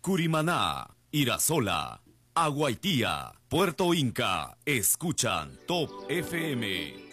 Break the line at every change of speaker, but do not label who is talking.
Curimaná, Irasola, Aguaitía, Puerto Inca, escuchan Top FM.